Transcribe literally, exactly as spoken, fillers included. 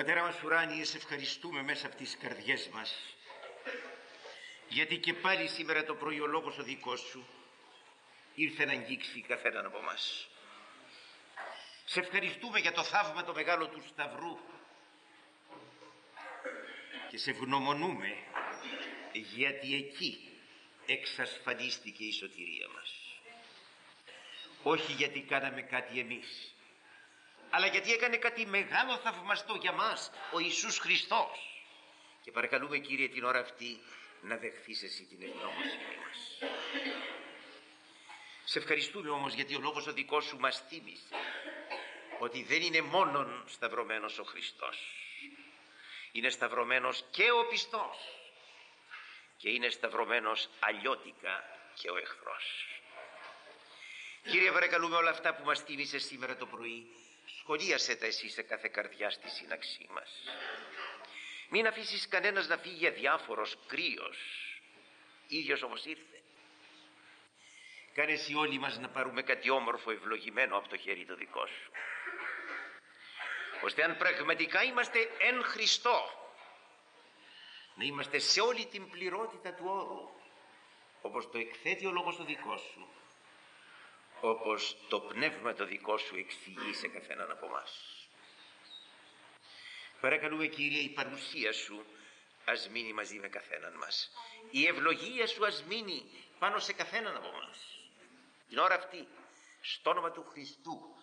Πατέρα μας ουράνιε, σε ευχαριστούμε μέσα από τις καρδιές μας, γιατί και πάλι σήμερα το πρωί ο λόγος ο δικός σου ήρθε να αγγίξει καθέναν από μας. Σε ευχαριστούμε για το θαύμα το μεγάλο του Σταυρού και σε ευγνωμονούμε γιατί εκεί εξασφαλίστηκε η σωτηρία μας. Όχι γιατί κάναμε κάτι εμείς, αλλά γιατί έκανε κάτι μεγάλο θαυμαστό για μας ο Ιησούς Χριστός. Και παρακαλούμε, Κύριε, την ώρα αυτή να δεχθείς εσύ την ευγνωμοσύνη μας. Σε ευχαριστούμε όμως γιατί ο λόγος ο δικός σου μας θύμισε ότι δεν είναι μόνον σταυρωμένος ο Χριστός, είναι σταυρωμένος και ο πιστός και είναι σταυρωμένος αλλιώτικα και ο εχθρός. Κύριε, παρακαλούμε όλα αυτά που μας θύμισες σήμερα το πρωί, σχολίασέ τα εσύ σε κάθε καρδιά στη σύναξή μας. Μην αφήσεις κανένας να φύγει αδιάφορος, κρύος, ίδιος όπως ήρθε. Κάνε εσύ όλοι μας να πάρουμε κάτι όμορφο, ευλογημένο από το χέρι το δικό σου, ώστε αν πραγματικά είμαστε εν Χριστώ, να είμαστε σε όλη την πληρότητα του όρου, όπως το εκθέτει ο λόγος ο δικός σου, όπως το πνεύμα το δικό σου εξηγεί σε καθέναν από μας. Παρακαλούμε, Κύριε, η παρουσία σου ας μείνει μαζί με καθέναν μας, η ευλογία σου ας μείνει πάνω σε καθέναν από μας. Την ώρα αυτή, στο όνομα του Χριστού,